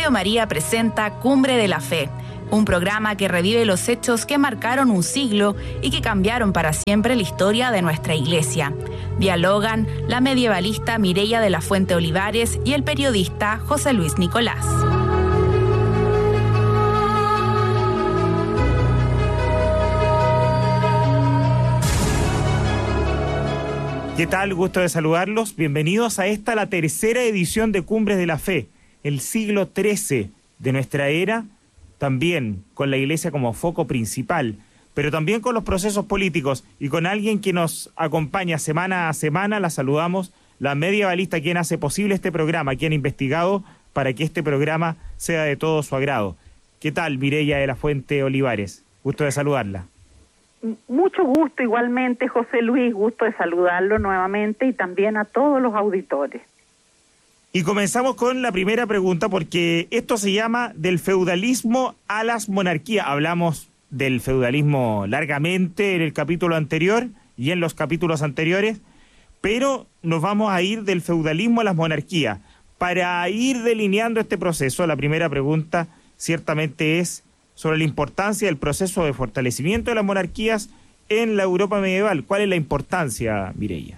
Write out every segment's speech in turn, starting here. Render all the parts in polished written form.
Radio María presenta Cumbre de la Fe, un programa que revive los hechos que marcaron un siglo y que cambiaron para siempre la historia de nuestra iglesia. Dialogan la medievalista Mireya de la Fuente Olivares y el periodista José Luis Nicolás. ¿Qué tal? Gusto de saludarlos. Bienvenidos a esta, la tercera edición de Cumbres de la Fe, el siglo XIII de nuestra era, también con la Iglesia como foco principal, pero también con los procesos políticos y con alguien que nos acompaña semana a semana. La saludamos, la medievalista quien hace posible este programa, quien ha investigado para que este programa sea de todo su agrado. ¿Qué tal, Mireya de la Fuente Olivares? Gusto de saludarla. Mucho gusto igualmente, José Luis, gusto de saludarlo nuevamente y también a todos los auditores. Y comenzamos con la primera pregunta, porque esto se llama del feudalismo a las monarquías. Hablamos del feudalismo largamente en el capítulo anterior y en los capítulos anteriores, pero nos vamos a ir del feudalismo a las monarquías. Para ir delineando este proceso, la primera pregunta ciertamente es sobre la importancia del proceso de fortalecimiento de las monarquías en la Europa medieval. ¿Cuál es la importancia, Mireya?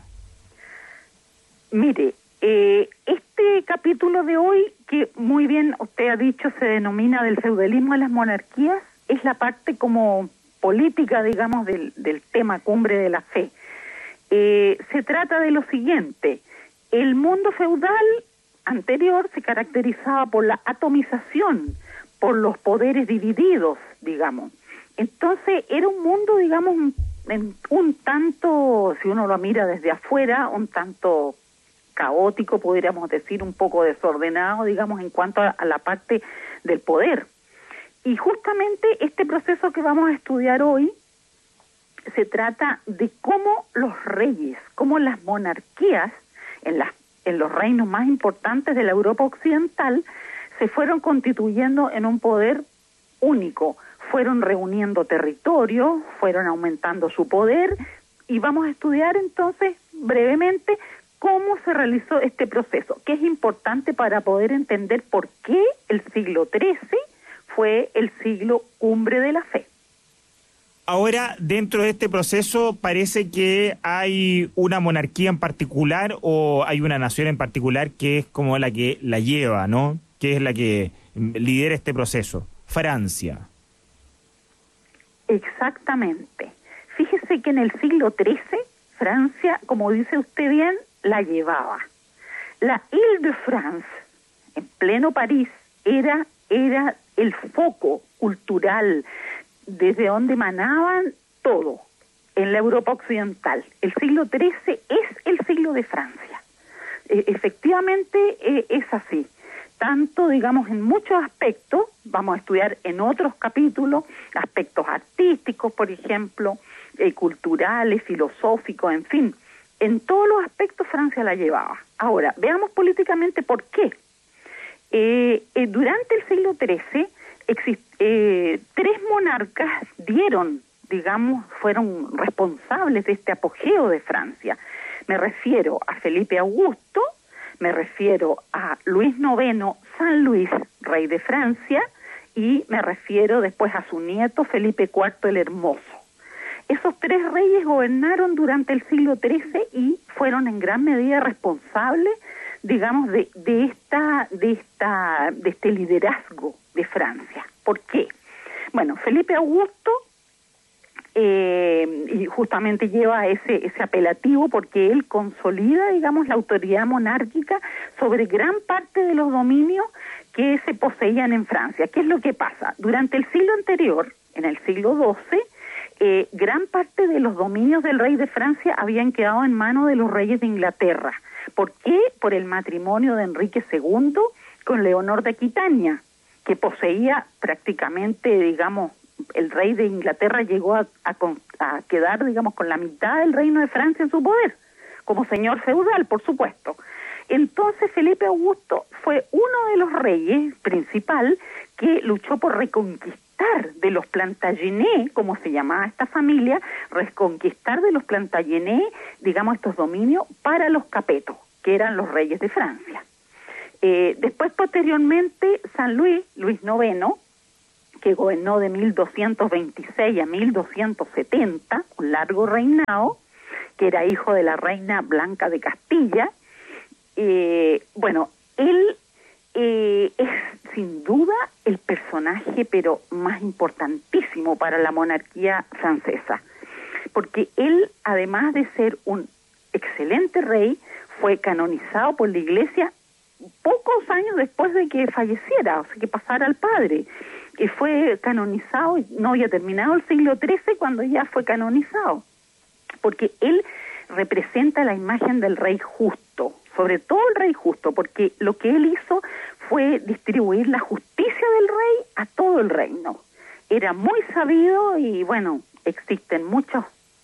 Mire, este capítulo de hoy, que muy bien usted ha dicho, se denomina del feudalismo a las monarquías, es la parte como política, digamos, del tema Cumbre de la Fe. Se trata de lo siguiente: el mundo feudal anterior se caracterizaba por la atomización, por los poderes divididos, digamos. Entonces era un mundo, digamos, un tanto, si uno lo mira desde afuera, un tanto caótico, podríamos decir, un poco desordenado, digamos, en cuanto a la parte del poder. Y justamente este proceso que vamos a estudiar hoy se trata de cómo los reyes, cómo las monarquías en los reinos más importantes de la Europa occidental se fueron constituyendo en un poder único, fueron reuniendo territorios, fueron aumentando su poder, y vamos a estudiar entonces brevemente cómo se realizó este proceso, que es importante para poder entender por qué el siglo XIII fue el siglo Cumbre de la Fe. Ahora, dentro de este proceso, parece que hay una monarquía en particular o hay una nación en particular que es como la que la lleva, ¿no? Que es la que lidera este proceso, Francia. Exactamente. Fíjese que en el siglo XIII, Francia, como dice usted bien, la llevaba. La Île-de-France, en pleno París, era el foco cultural desde donde emanaban todo en la Europa occidental. El siglo XIII es el siglo de Francia. Efectivamente es así. Tanto, digamos, en muchos aspectos, vamos a estudiar en otros capítulos, aspectos artísticos, por ejemplo, culturales, filosóficos, en fin, en todos los aspectos Francia la llevaba. Ahora, veamos políticamente por qué. Durante el siglo XIII, tres monarcas fueron responsables de este apogeo de Francia. Me refiero a Felipe Augusto, me refiero a Luis IX, San Luis, rey de Francia, y me refiero después a su nieto Felipe IV el Hermoso. Esos tres reyes gobernaron durante el siglo XIII y fueron en gran medida responsables, digamos, de este liderazgo de Francia. ¿Por qué? Bueno, Felipe Augusto y justamente lleva ese apelativo porque él consolida, digamos, la autoridad monárquica sobre gran parte de los dominios que se poseían en Francia. ¿Qué es lo que pasa? Durante el siglo anterior, en el siglo XII, gran parte de los dominios del rey de Francia habían quedado en manos de los reyes de Inglaterra. ¿Por qué? Por el matrimonio de Enrique II con Leonor de Aquitania, que poseía prácticamente, digamos, el rey de Inglaterra llegó a quedar, digamos, con la mitad del reino de Francia en su poder, como señor feudal, por supuesto. Entonces Felipe Augusto fue uno de los reyes principal que luchó por reconquistar de los Plantagenets, como se llamaba esta familia, reconquistar de los Plantagenets, digamos, estos dominios para los Capetos, que eran los reyes de Francia. Después, posteriormente, San Luis IX, que gobernó de 1226 a 1270, un largo reinado, que era hijo de la reina Blanca de Castilla. Bueno, él es sin duda el personaje pero más importantísimo para la monarquía francesa, porque él, además de ser un excelente rey, fue canonizado por la Iglesia pocos años después de que falleciera, o sea, que pasara al padre. Y fue canonizado, no había terminado el siglo XIII cuando ya fue canonizado, porque él representa la imagen del rey justo, sobre todo el rey justo, porque lo que él hizo fue distribuir la justicia del rey a todo el reino. Era muy sabido y bueno, existen muchas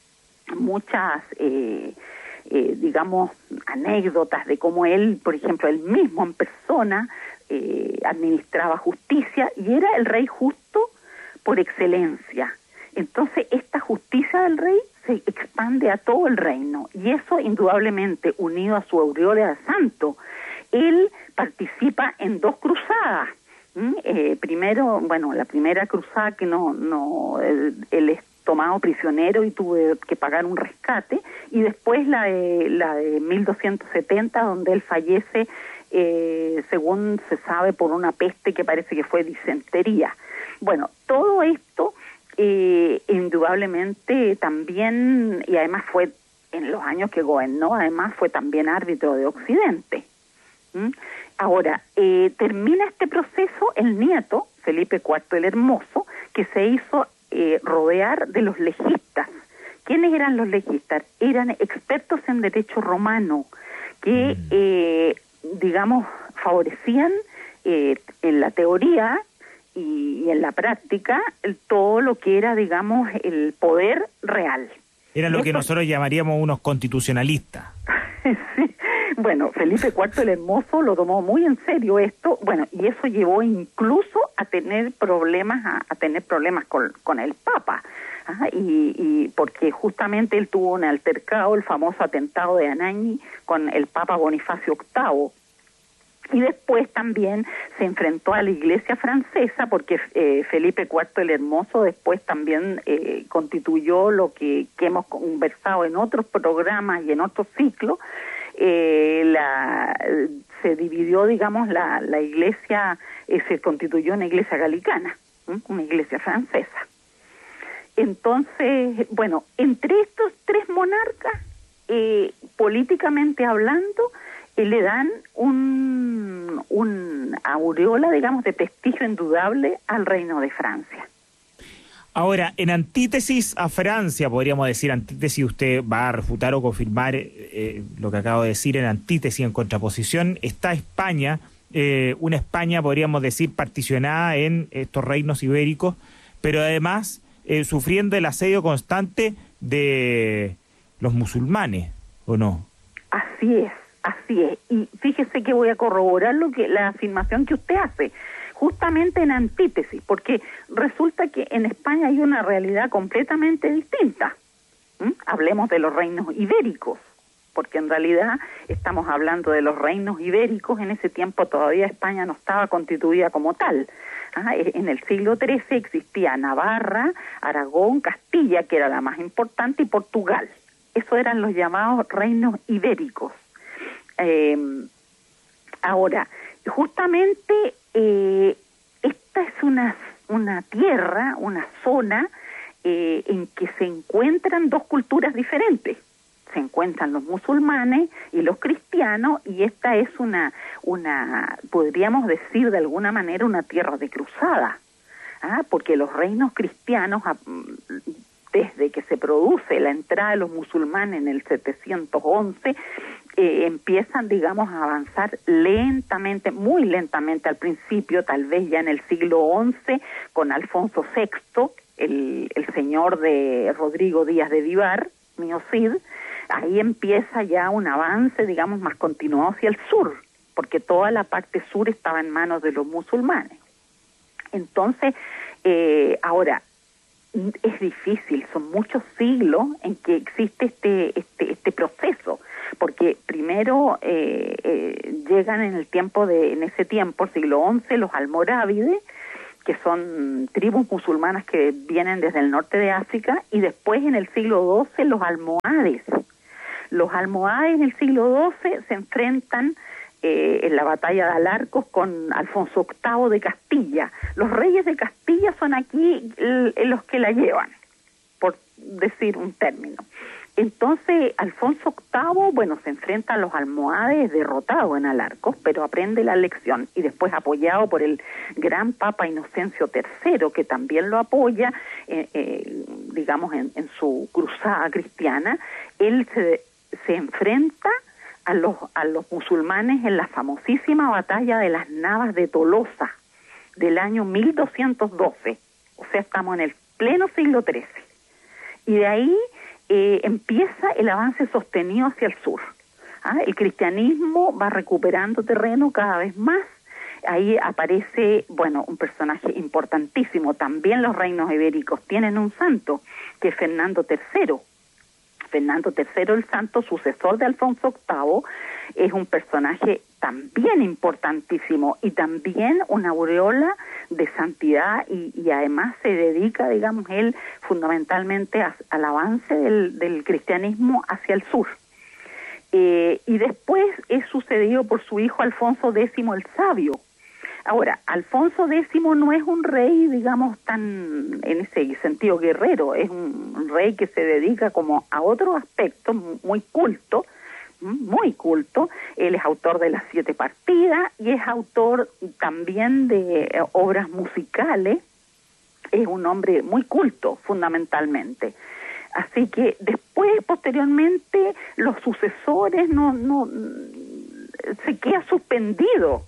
digamos, anécdotas de cómo él, por ejemplo, él mismo en persona administraba justicia y era el rey justo por excelencia. Entonces, esta justicia del rey se expande a todo el reino y eso indudablemente unido a su aureola de santo. Él participa en 2 cruzadas. Primero, bueno, la primera cruzada que él es tomado prisionero y tuve que pagar un rescate, y después la de 1270, donde él fallece, según se sabe, por una peste que parece que fue disentería. Bueno, todo esto indudablemente también, y además fue en los años que gobernó, además fue también árbitro de Occidente. Ahora, termina este proceso el nieto, Felipe IV el Hermoso, que se hizo rodear de los legistas. ¿Quiénes eran los legistas? Eran expertos en derecho romano que, digamos, favorecían en la teoría y en la práctica todo lo que era, digamos, el poder real. Era lo que nosotros llamaríamos unos constitucionalistas. Sí. Bueno, Felipe IV el Hermoso lo tomó muy en serio esto, bueno, y eso llevó incluso a tener problemas, con el Papa, y porque justamente él tuvo un altercado, el famoso atentado de Anagni con el Papa Bonifacio VIII. Y después también se enfrentó a la Iglesia francesa, porque Felipe IV el Hermoso después también constituyó lo que hemos conversado en otros programas y en otros ciclos. Se dividió, digamos, la Iglesia, se constituyó una Iglesia galicana, una Iglesia francesa. Entonces, bueno, entre estos 3 monarcas, políticamente hablando, le dan un aureola, digamos, de prestigio indudable al Reino de Francia. Ahora, en antítesis a Francia, podríamos decir, antítesis, usted va a refutar o confirmar lo que acabo de decir, en antítesis, en contraposición, está España, una España, podríamos decir, particionada en estos reinos ibéricos, pero además sufriendo el asedio constante de los musulmanes, ¿o no? Así es. Y fíjese que voy a corroborar la afirmación que usted hace, justamente en antítesis, porque resulta que en España hay una realidad completamente distinta. Hablemos de los reinos ibéricos, porque en realidad estamos hablando de los reinos ibéricos. En ese tiempo todavía España no estaba constituida como tal. En el siglo XIII existía Navarra, Aragón, Castilla, que era la más importante, y Portugal. Esos eran los llamados reinos ibéricos. Ahora, justamente esta es una tierra, una zona en que se encuentran 2 culturas diferentes. Se encuentran los musulmanes y los cristianos, y esta es una podríamos decir de alguna manera, una tierra de cruzada, porque los reinos cristianos, desde que se produce la entrada de los musulmanes en el 711, empiezan, digamos, a avanzar lentamente, muy lentamente al principio, tal vez ya en el siglo XI, con Alfonso VI, el señor de Rodrigo Díaz de Vivar, Mío Cid. Ahí empieza ya un avance, digamos, más continuado hacia el sur, porque toda la parte sur estaba en manos de los musulmanes. Entonces, ahora, Es difícil, son muchos siglos en que existe este proceso, porque primero llegan en ese tiempo, siglo XI, los almorávides, que son tribus musulmanas que vienen desde el norte de África, y después en el siglo XII los almohades. Los almohades en el siglo XII se enfrentan en la batalla de Alarcos con Alfonso VIII de Castilla. Los reyes de Castilla son aquí los que la llevan, por decir un término. Entonces Alfonso VIII, se enfrenta a los almohades derrotado en Alarcos, pero aprende la lección, y después apoyado por el gran Papa Inocencio III, que también lo apoya, en su cruzada cristiana. Él se enfrenta a los musulmanes en la famosísima batalla de las Navas de Tolosa del año 1212, o sea, estamos en el pleno siglo XIII, y de ahí empieza el avance sostenido hacia el sur. El cristianismo va recuperando terreno cada vez más. Ahí aparece, un personaje importantísimo. También los reinos ibéricos tienen un santo, que es Fernando III. Fernando III el Santo, sucesor de Alfonso VIII, es un personaje también importantísimo y también una aureola de santidad, y además se dedica, él fundamentalmente al avance del cristianismo hacia el sur. Y después es sucedido por su hijo Alfonso X el Sabio. Ahora, Alfonso X no es un rey, tan en ese sentido guerrero, es un rey que se dedica como a otro aspecto muy culto. Él es autor de las 7 partidas y es autor también de obras musicales. Es un hombre muy culto, fundamentalmente. Así que después, posteriormente, los sucesores se queda suspendido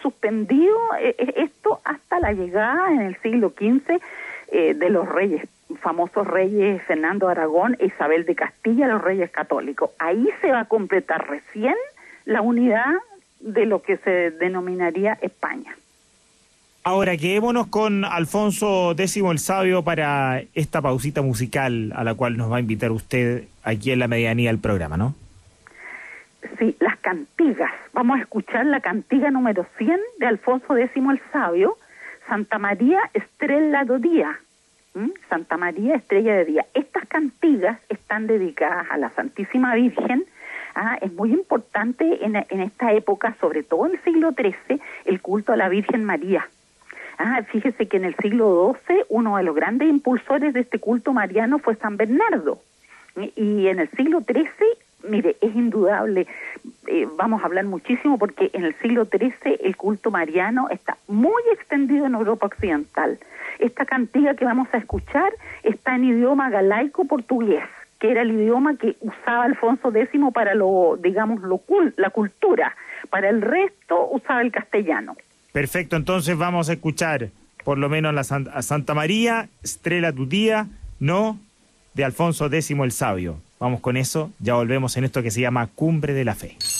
esto hasta la llegada en el siglo XV de los famosos reyes Fernando de Aragón e Isabel de Castilla, los reyes católicos. Ahí se va a completar recién la unidad de lo que se denominaría España. Ahora, quedémonos con Alfonso X el Sabio para esta pausita musical a la cual nos va a invitar usted aquí en la medianía del programa, ¿no? Sí, las cantigas. Vamos a escuchar la cantiga número 100 de Alfonso X el Sabio, Santa María Estrella do Día. Santa María Estrella de Día. Estas cantigas están dedicadas a la Santísima Virgen. Es muy importante en esta época, sobre todo en el siglo XIII, el culto a la Virgen María. Fíjese que en el siglo XII uno de los grandes impulsores de este culto mariano fue San Bernardo. Y en el siglo XIII, mire, es indudable, vamos a hablar muchísimo porque en el siglo XIII el culto mariano está muy extendido en Europa Occidental. Esta cantiga que vamos a escuchar está en idioma galaico-portugués, que era el idioma que usaba Alfonso X para la cultura. Para el resto usaba el castellano. Perfecto, entonces vamos a escuchar por lo menos a Santa María Estrella tu Día, ¿no?, de Alfonso X el Sabio. Vamos con eso, ya volvemos en esto que se llama Cumbre de la Fe.